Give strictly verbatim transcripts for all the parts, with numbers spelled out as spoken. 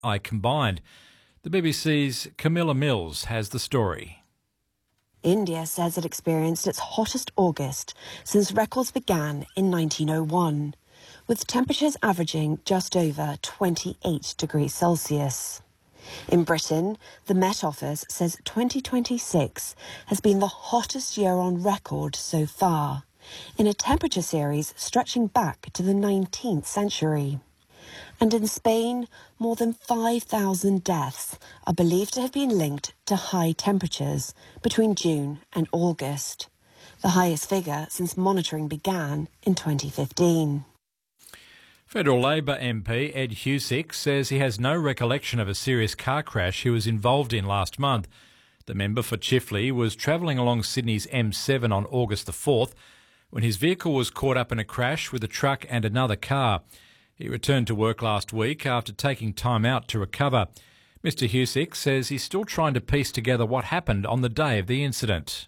I combined. The B B C's Camilla Mills has the story. India says it experienced its hottest August since records began in nineteen oh one, with temperatures averaging just over twenty-eight degrees Celsius. In Britain, the Met Office says twenty twenty-six has been the hottest year on record so far, in a temperature series stretching back to the nineteenth century. And in Spain, more than five thousand deaths are believed to have been linked to high temperatures between June and August, the highest figure since monitoring began in twenty fifteen. Federal Labor M P Ed Husic says he has no recollection of a serious car crash he was involved in last month. The member for Chifley was travelling along Sydney's M seven on August the fourth when his vehicle was caught up in a crash with a truck and another car. He returned to work last week after taking time out to recover. Mr Husic says he's still trying to piece together what happened on the day of the incident.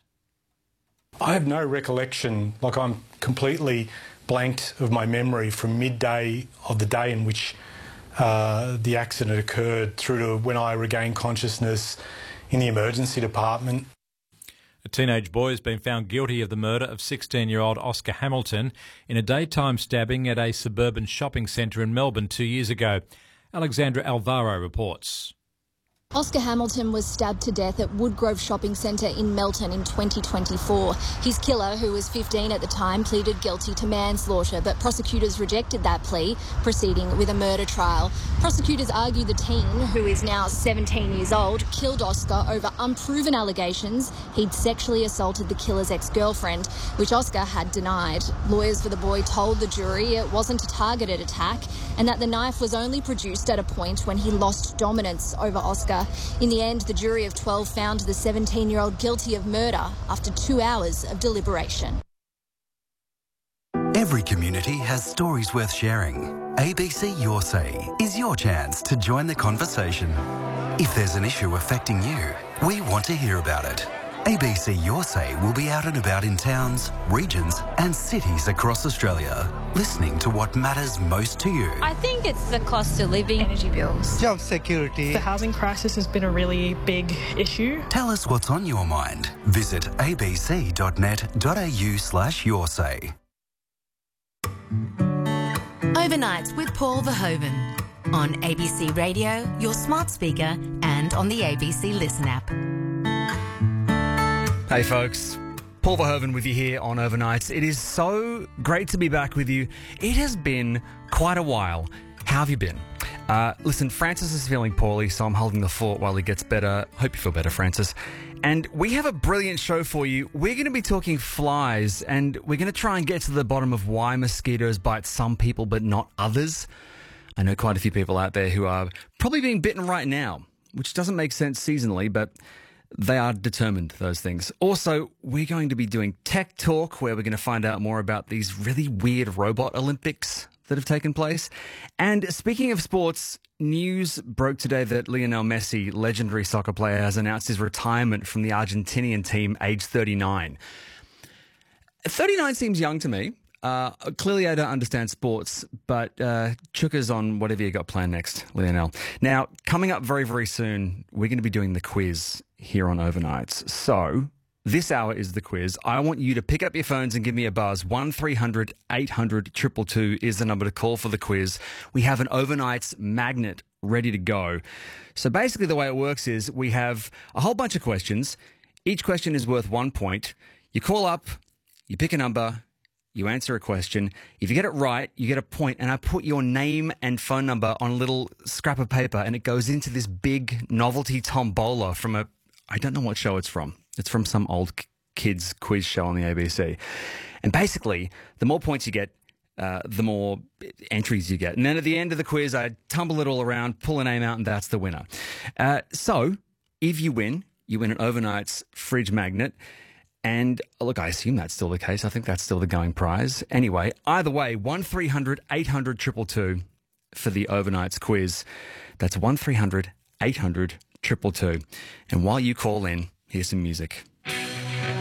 I have no recollection, like I'm completely blanked of my memory from midday of the day in which uh, the accident occurred through to when I regained consciousness in the emergency department. A teenage boy has been found guilty of the murder of sixteen-year-old Oscar Hamilton in a daytime stabbing at a suburban shopping centre in Melbourne two years ago. Alexandra Alvaro reports. Oscar Hamilton was stabbed to death at Woodgrove Shopping Centre in Melton in twenty twenty-four. His killer, who was fifteen at the time, pleaded guilty to manslaughter, but prosecutors rejected that plea, proceeding with a murder trial. Prosecutors argue the teen, who is now seventeen years old, killed Oscar over unproven allegations he'd sexually assaulted the killer's ex-girlfriend, which Oscar had denied. Lawyers for the boy told the jury it wasn't a targeted attack and that the knife was only produced at a point when he lost dominance over Oscar. In the end, the jury of twelve found the seventeen-year-old guilty of murder after two hours of deliberation. Every community has stories worth sharing. A B C Your Say is your chance to join the conversation. If there's an issue affecting you, we want to hear about it. A B C Your Say will be out and about in towns, regions and cities across Australia, listening to what matters most to you. I think it's the cost of living, energy bills, job security. The housing crisis has been a really big issue. Tell us what's on your mind. Visit abc.net.au slash your say. Overnights with Paul Verhoeven on A B C Radio, your smart speaker and on the A B C Listen app. Hey folks, Paul Verhoeven with you here on Overnights. It is so great to be back with you. It has been quite a while. How have you been? Uh, listen, Francis is feeling poorly, so I'm holding the fort while he gets better. Hope you feel better, Francis. And we have a brilliant show for you. We're going to be talking flies, and we're going to try and get to the bottom of why mosquitoes bite some people but not others. I know quite a few people out there who are probably being bitten right now, which doesn't make sense seasonally, but they are determined, those things. Also, we're going to be doing Tech Talk, where we're going to find out more about these really weird robot Olympics that have taken place. And speaking of sports, news broke today that Lionel Messi, legendary soccer player, has announced his retirement from the Argentinian team, aged thirty-nine. thirty-nine seems young to me. Uh, clearly, I don't understand sports, but uh, chukas on whatever you got planned next, Lionel. Now, coming up very, very soon, we're going to be doing the quiz here on Overnights. So, this hour is the quiz. I want you to pick up your phones and give me a buzz. one three hundred eight hundred two two two is the number to call for the quiz. We have an Overnights magnet ready to go. So, basically, the way it works is we have a whole bunch of questions. Each question is worth one point. You call up, you pick a number, you answer a question. If you get it right, you get a point, and I put your name and phone number on a little scrap of paper, and it goes into this big novelty tombola from a, I don't know what show it's from. It's from some old kids quiz show on the A B C. And basically, the more points you get, uh, the more entries you get. And then at the end of the quiz, I tumble it all around, pull a name out, and that's the winner. Uh, so if you win, you win an Overnights fridge magnet. And look, I assume that's still the case. I think that's still the going prize. Anyway, either way, one three hundred eight hundred two two two for the Overnights quiz. That's one three hundred eight hundred two two two. And while you call in, here's some music.